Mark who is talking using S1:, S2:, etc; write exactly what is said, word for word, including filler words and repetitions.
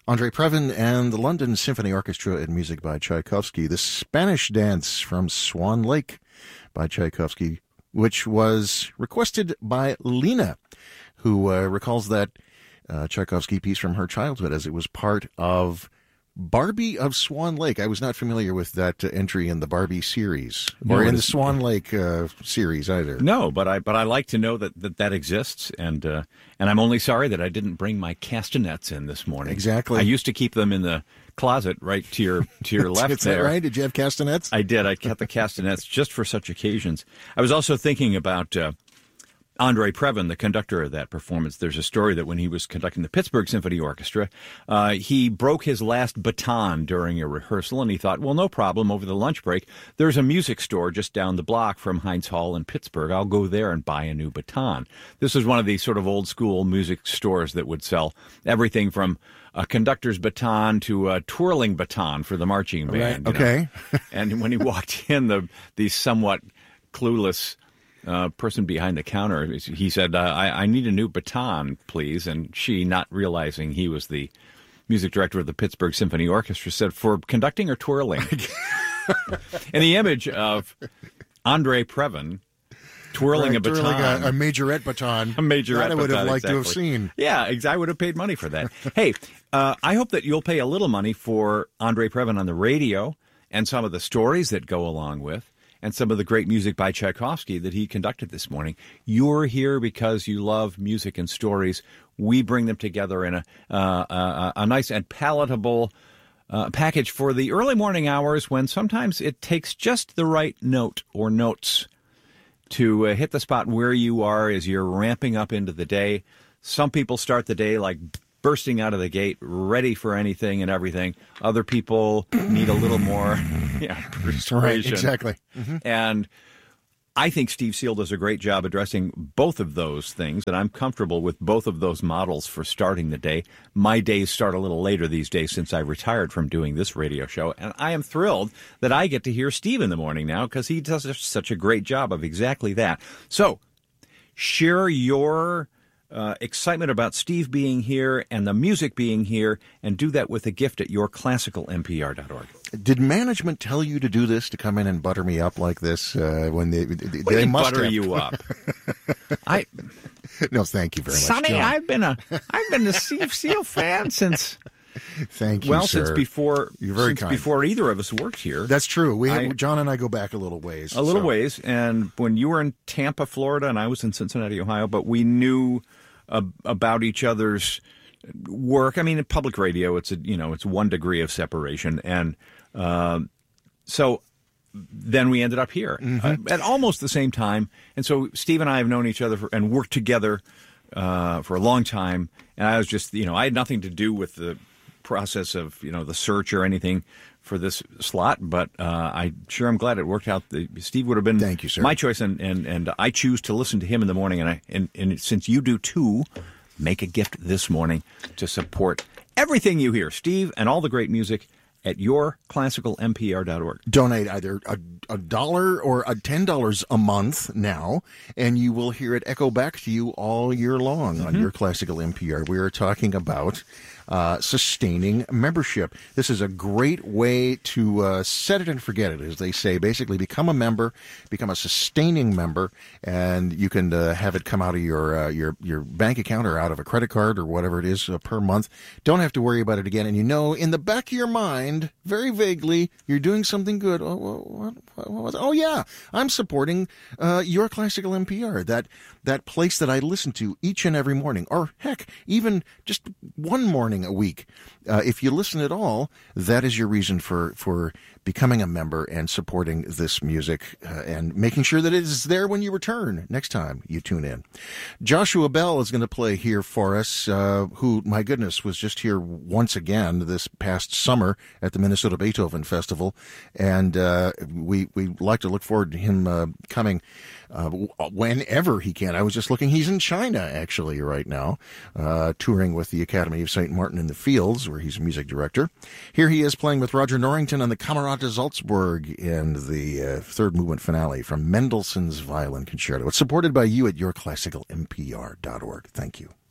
S1: Andre Previn and the London Symphony Orchestra and music by Tchaikovsky. The Spanish Dance from Swan Lake by Tchaikovsky, which was requested by Lena, who uh, recalls that uh, Tchaikovsky piece from her childhood as it was part of Barbie of Swan Lake. I was not familiar with that uh, entry in the Barbie series or no, in the Swan Lake uh, series either.
S2: No, but I but I like to know that that, that exists, and uh, and I'm only sorry that I didn't bring my castanets in this morning.
S1: Exactly.
S2: I used to keep them in the closet right to your to your left.
S1: Is
S2: there.
S1: that right? Did you have castanets?
S2: I did. I kept the castanets just for such occasions. I was also thinking about Uh, Andre Previn, the conductor of that performance. There's a story that when he was conducting the Pittsburgh Symphony Orchestra, uh, he broke his last baton during a rehearsal, and he thought, well, no problem, over the lunch break, there's a music store just down the block from Heinz Hall in Pittsburgh. I'll go there and buy a new baton. This was one of these sort of old-school music stores that would sell everything from a conductor's baton to a twirling baton for the marching band.
S1: Right. Okay.
S2: And when he walked in, the the somewhat clueless Uh, person behind the counter, he said, uh, I, I need a new baton, please. And she, not realizing he was the music director of the Pittsburgh Symphony Orchestra, said, for conducting or twirling? And the image of Andre Previn twirling
S1: right,
S2: a baton.
S1: Twirling a, a majorette baton.
S2: A majorette
S1: that I would
S2: baton,
S1: have liked
S2: exactly.
S1: to have seen.
S2: Yeah, I would have paid money for that. Hey, uh, I hope that you'll pay a little money for Andre Previn on the radio and some of the stories that go along with, and some of the great music by Tchaikovsky that he conducted this morning. You're here because you love music and stories. We bring them together in a uh, a, a nice and palatable uh, package for the early morning hours when sometimes it takes just the right note or notes to uh, hit the spot where you are as you're ramping up into the day. Some people start the day like bursting out of the gate, ready for anything and everything. Other people need a little more yeah, persuasion.
S1: Right, exactly. Mm-hmm.
S2: And I think Steve Seal does a great job addressing both of those things, and I'm comfortable with both of those models for starting the day. My days start a little later these days since I retired from doing this radio show, and I am thrilled that I get to hear Steve in the morning now because he does such a great job of exactly that. So, share your Uh, excitement about Steve being here and the music being here, and do that with a gift at your classical m p r dot org.
S1: Did management tell you to do this, to come in and butter me up like this? Uh, when they, they,
S2: what
S1: they
S2: must
S1: must
S2: butter
S1: have.
S2: you up. I
S1: no, thank you very much,
S2: Sonny,
S1: John.
S2: I've been a I've been a Steve Seal fan since.
S1: Thank you,
S2: well,
S1: sir.
S2: since before
S1: You're very
S2: since
S1: kind.
S2: before either of us worked here.
S1: That's true. We
S2: I,
S1: John and I go back a little ways.
S2: A little
S1: so.
S2: ways, and when you were in Tampa, Florida, and I was in Cincinnati, Ohio, but we knew uh, about each other's work. I mean, in public radio, it's a you know it's one degree of separation, and uh, so then we ended up here
S1: mm-hmm.
S2: uh, at almost the same time. And so Steve and I have known each other for, and worked together uh, for a long time. And I was just you know I had nothing to do with the process of you know the search or anything for this slot, but uh, I sure am glad it worked out. The, Steve would have been
S1: Thank you, sir.
S2: my choice, and, and, and I choose to listen to him in the morning. And I and, and since you do too, make a gift this morning to support everything you hear, Steve, and all the great music at your classical m p r dot org.
S1: Donate either a, a dollar or a ten dollars a month now, and you will hear it echo back to you all year long mm-hmm. on your classical M P R. We are talking about uh, sustaining membership. This is a great way to uh, set it and forget it, as they say. Basically, become a member, become a sustaining member, and you can uh, have it come out of your uh, your your bank account or out of a credit card or whatever it is uh, per month. Don't have to worry about it again, and you know in the back of your mind, very vaguely, you're doing something good. Oh, what, what, what was it? Oh yeah, I'm supporting uh, your classical M P R, that that place that I listen to each and every morning, or heck, even just one morning a week. Uh, if you listen at all, that is your reason for for becoming a member and supporting this music uh, and making sure that it is there when you return next time you tune in. Joshua Bell is going to play here for us, uh, who, my goodness, was just here once again this past summer at the Minnesota Beethoven Festival, and uh, we we like to look forward to him uh, coming uh, whenever he can. I was just looking; he's in China actually right now, uh, touring with the Academy of Saint Martin in the Fields, where he's a music director. Here he is playing with Roger Norrington on the Camerata Salzburg in the uh, third movement finale from Mendelssohn's Violin Concerto. It's supported by you at your classical m p r dot org. Thank you.